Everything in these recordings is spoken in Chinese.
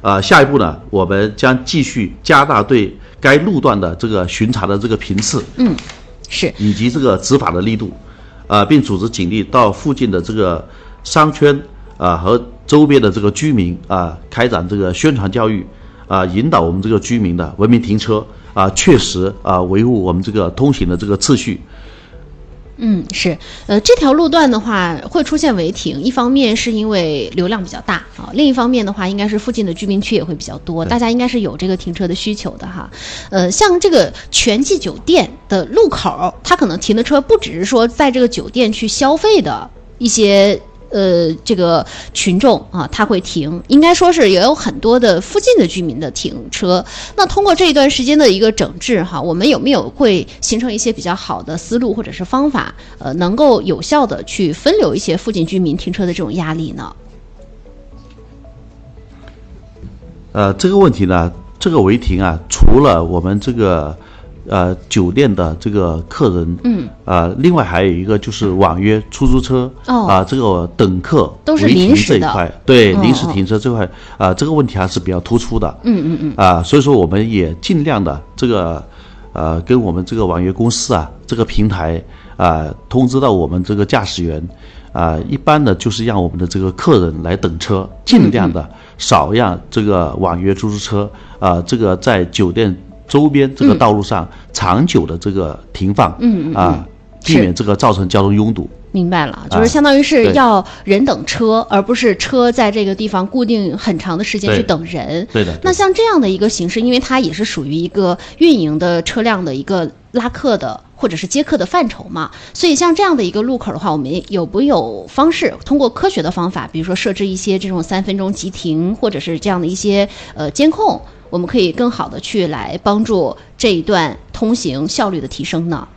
下一步呢，我们将继续加大对该路段的这个巡查的这个频次， 是， 以及这个执法的力度，并组织警力到附近的这个商圈和周边的这个居民开展这个宣传教育，引导我们这个居民的文明停车，确实维护我们这个通行的这个秩序。 是，这条路段的话会出现违停，一方面是因为流量比较大另一方面的话，应该是附近的居民区也会比较多，大家应该是有这个停车的需求的哈。像这个全季酒店的路口，它可能停的车不只是说在这个酒店去消费的一些这个群众他会停，应该说是也有很多的附近的居民的停车。那通过这一段时间的一个整治我们有没有会形成一些比较好的思路或者是方法，能够有效的去分流一些附近居民停车的这种压力呢？ 这个问题呢，这个违停除了我们这个酒店的这个客人，另外还有一个就是网约出租车，这个等客都是违停临时的， 这一块，对，临时停车这块，这个问题还是比较突出的，所以说我们也尽量的这个，跟我们这个网约公司这个平台通知到我们这个驾驶员，一般的就是让我们的这个客人来等车，尽量的少让这个网约出租车，这个在酒店周边这个道路上长久的这个停放，避免这个造成交通拥堵。 明白了，就是相当于是要人等车，而不是车在这个地方固定很长的时间去等人。 对的。 那像这样的一个形式，因为它也是属于一个运营的车辆的一个拉客的或者是接客的范畴嘛，所以像这样的一个路口的话，我们有没有方式通过科学的方法，比如说设置一些这种3分钟急停，或者是这样的一些监控，我们可以更好的去来帮助这一段通行效率的提升呢？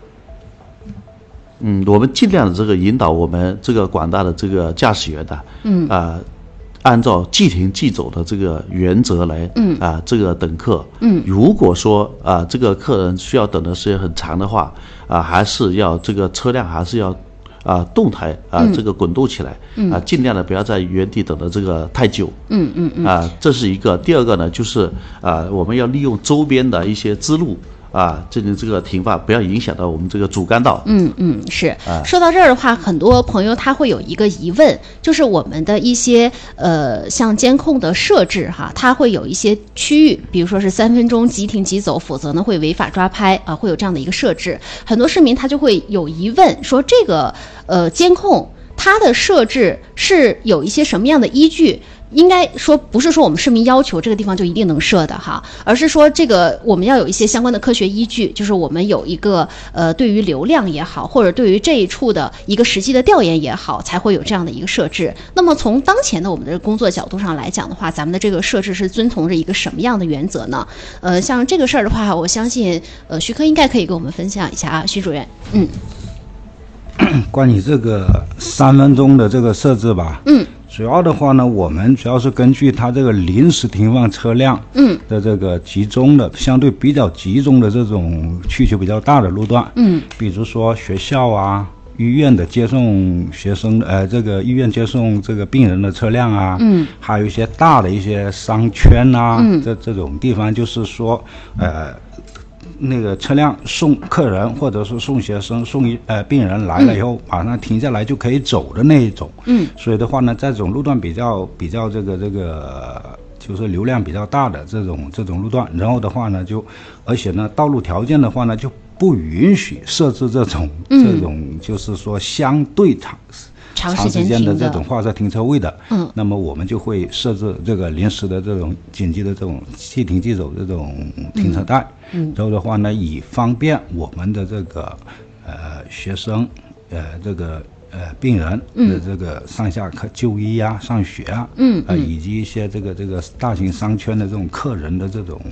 我们尽量的这个引导我们这个广大的这个驾驶员的，按照即停即走的这个原则来，这个等客。如果说这个客人需要等的时间很长的话，还是要这个车辆还是要动态这个滚动起来，尽量的不要在原地等的这个太久。这是一个。第二个呢，就是我们要利用周边的一些支路。进行这个停放，不要影响到我们这个主干道。 是。说到这儿的话，很多朋友他会有一个疑问，就是我们的一些像监控的设置它会有一些区域，比如说是3分钟即停即走，否则呢会违法抓拍会有这样的一个设置。很多市民他就会有疑问，说这个监控它的设置是有一些什么样的依据？应该说不是说我们市民要求这个地方就一定能设的而是说这个我们要有一些相关的科学依据，就是我们有一个对于流量也好，或者对于这一处的一个实际的调研也好，才会有这样的一个设置。那么从当前的我们的工作角度上来讲的话，咱们的这个设置是遵从着一个什么样的原则呢？像这个事儿的话，我相信徐科应该可以跟我们分享一下徐主任。 关于这个3分钟的这个设置吧，主要的话呢，我们主要是根据它这个临时停放车辆的这个集中的相对比较集中的这种需求比较大的路段，比如说学校医院的接送学生，这个医院接送这个病人的车辆还有一些大的一些商圈这种地方，就是说那个车辆送客人或者是送学生送病人来了以后，马上停下来就可以走的那一种。所以的话呢，这种路段比较这个就是流量比较大的这种路段，然后的话呢而且呢道路条件的话呢就不允许设置这种就是说相对长时间的这种画设停车位的，那么我们就会设置这个临时的这种紧急的这种即停即走这种停车带，然后的话呢，以方便我们的这个学生这个病人的这个上下课就医上学以及一些这个大型商圈的这种客人的这种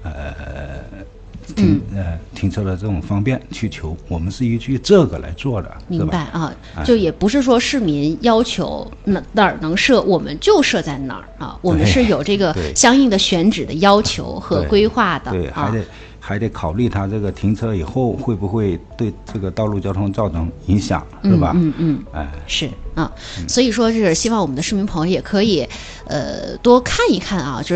停车的这种方便需求，我们是依据这个来做的。 明白就也不是说市民要求哪儿能设我们就设在哪儿我们是有这个相应的选址的要求和规划的。 对，还得考虑它这个停车以后会不会对这个道路交通造成影响，是吧？ 是所以说是希望我们的市民朋友也可以多看一看就是